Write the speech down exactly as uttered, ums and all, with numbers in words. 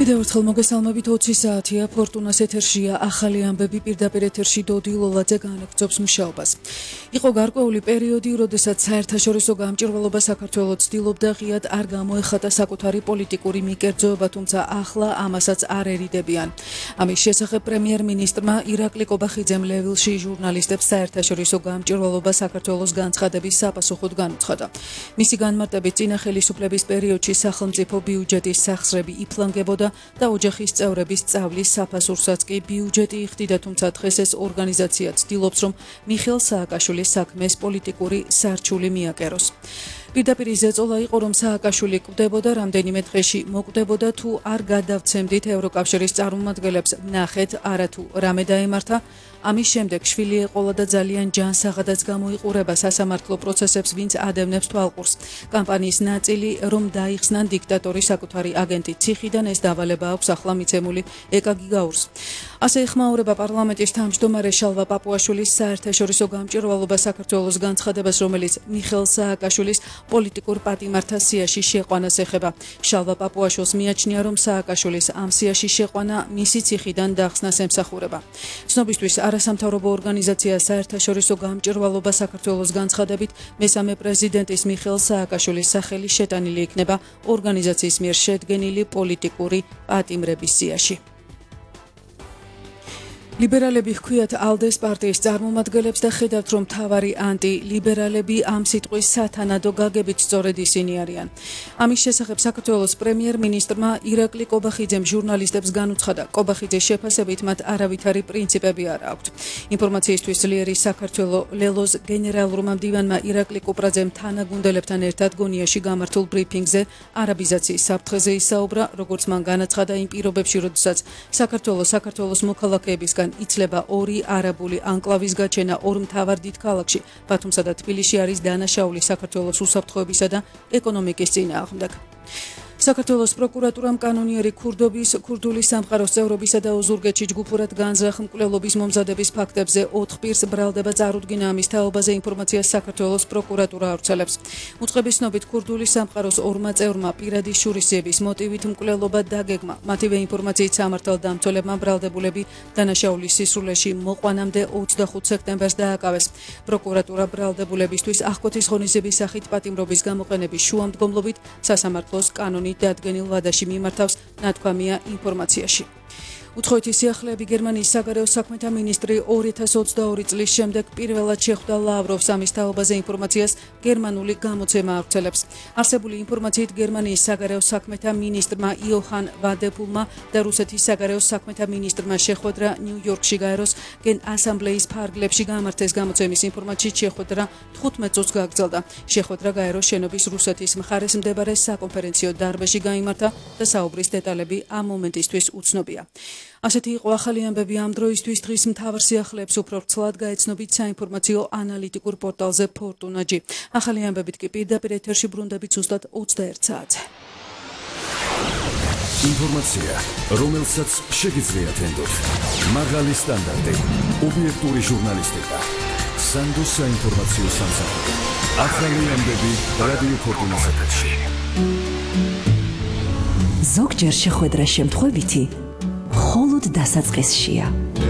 კიდევ ერთხელ მოგესალმებით ოცი საათია ფორტუნას ეთერშია ახალი ამბები პირდაპირ ეთერში დოდი ლოლაძე განაგრძობს მუშაობას. იყო გარკვეული პერიოდი, როდესაც საერთაშორისო გამჭირვალობა საქართველოს ცდილობდა ღიად არ გამოეხატა საკუთარი პოლიტიკური მიკერძოება, თუმცა ახლა ამასაც არ ერიდებიან. ამის შესახებ პრემიერ-მინისტრმა ირაკლი კობახიძემ ლევილში ჟურნალისტებს საერთაშორისო გამჭირვალობა საქართველოს განცხადების საპასუხოდ განუცხადა. მისი განმარტებით წინა ხელისუფლების პერიოდში სახელმწიფო ბიუჯეტის სახსრები იფლანგებოდა და ოჯახის წევრების სწავლის საფასურსაც კი ბიუჯეტი იხდიდა, თუმცა დღეს ეს ორგანიზაცია ცდილობს, რომ მიხეილ სააკაშვილის საქმეს პოლიტიკური სარჩული მიაკეროს. პირდაპირ ზეწოლა იყო, რომ სააკაშვილი კვდებოდა, რამდენიმე დღეში მოკვდებოდა, თუ არ გადავცემდით ევროკავშირის წარმომადგენლებს, ნახეთ, არა თუ რამე დაემართა. ამის შემდეგ შვილი ეყოლა და ძალიან ჯანსაღადაც გამოიყურება სასამართლო პროცესებს, ვინც ადევნებს თვალყურს. კამპანიის ნაწილი, რომ დაიხსნან დიქტატორი საკუთარი აგენტი ციხიდან, ეს დავალება აქვს ახლა მიცემული ეკა გიგაურს. ასე ეხმაურება პარლამენტის თავმჯდომარე შალვა პაპუაშვილის საერთაშორისო გამჭირვალობა საქართველოს განცხადებას, რომელიც მიხეილ სააკაშვილის პოლიტიკურ პატიმართა სიაში შეყვანას ეხება. შალვა პაპუაშვილს მიაჩნია, რომ სააკაშვილის ამ სიაში შეყვანა მისი ციხიდან დახსნას ემსახურება. ცნობისთვის არასამთავრობო ორგანიზაცია საერთაშორისო გამჭირვალობა საქართველოს განცხადებით მესამე პრეზიდენტის მიხეილ სააკაშვილის სახელი შეტანილი იქნება ორგანიზაციის მიერ შედგენილი პოლიტიკური პატიმრების სიაში. ლიბერალები ჰქვიათ ალდეს პარტიის წარმომადგენლებს და ხედავთ, რომ მთავარი ანტი-ლიბერალები ამ სიტყვის სათანადო გაგებით სწორედ ისინი არიან. ამის შესახებ საქართველოს პრემიერ-მინისტრმა ირაკლი კობახიძემ ჟურნალისტებს განუცხადა, კობახიძის შეფასებით მათ არავითარი პრინციპები არ აქვთ. ინფორმაციისთვის ლიერი საქართველოს ლელოს გენერალურმა მდივანმა ირაკლი კუპრაძემ თანაგუნდელებთან ერთად გონიაში გამართულ ბრიფინგზე არაბიზაციის საფრთხეზე ისაუბრა, როგორც მან განაცხადა იმ პირობებში, როდესაც საქართველოს საქართველოს მოქალაქეებისგან იცლება ორი არაბული ანკლავის გაჩენა ორ მთავარ დიდ ქალაქში, ბათუმსა და თბილისში არის დანაშაული საქართველოს უსაფრთხოებისა და ეკონომიკის წინააღმდეგ. საქართველოს პროკურატურამ კანონიერი ქურდობის, ქურდული სამყაროს წევრობისა და ოზურგეთში ჯგუფურად განზრახ მკვლელობის მომზადების ფაქტებზე ოთხ პირს ბრალდება წარუდგინა. ამის თაობაზე ინფორმაციას საქართველოს პროკურატურა ავრცელებს. უწყების ცნობით ქურდული სამყაროს ორმა წევრმა პირადი შურისძიების მოტივით მკვლელობა დაგეგმა. მათივე ინფორმაციით სამართალდამცველებმა ბრალდებულები დანაშაულის სისრულეში მოყვანამდე ოცდახუთ სექტემბერს დააკავეს. პროკურატურა ბრალდებულებისთვის აღკვეთის ღონისძიების სახით პატიმრობის გამოყენების შუამდგომლობით სასამართლოს კანონით დადგენილ ვადაში მიმართავს, ნათქვამია ინფორმაციაში. უცხოეთის სიახლეები გერმანიის საგარეო საქმეთა მინისტრი ორი ათას ოცდაორი წლის შემდეგ პირველად შეხვდა ლავროვს. ამის თაობაზე ინფორმაციას გერმანული გამოცემა ავრცელებს. არსებული ინფორმაციით გერმანიის საგარეო საქმეთა მინისტრმა იოჰან ვადეფულმა და რუსეთის საგარეო საქმეთა მინისტრმა შეხვედრა ნიუ-იორკში გაეროს გენ ასამბლეის ფარგლებში გამართეს. გამოცემის ინფორმაციით შეხვედრა თხუთმეტ წუთს გაგრძელდა. შეხვედრა გაეროს შენობის რუსეთის მხარეს მდებარე საკონფერენციო დარბაზში გაიმართა და საუბრის დეტალები ამ მომენტისთვის უცნობია. ასეთი იყო ახალი ამბები ამ დროისთვის. დღის მთავარ სიახლეებს უფრო ვრცლად გაეცნობით საინფორმაციო ანალიტიკურ პორტალზე ფორტუნა.ჯი. ახალი ამბებით კი პირდაპირ ეთერში ბრუნდებით ზუსტად ოცდაერთ საათზე. ინფორმაცია, რომელსაც შეგიძლიათ ენდოთ. მაღალი სტანდარტი, ობიექტური ჟურნალისტიკა, სანდო საინფორმაციო სამსახური. ახალი ამბები რადიო ფორტუნას ეთერში. ზოგჯერ შეხვედრა შემთხვევითი მხოლოდ დასაწყისშია.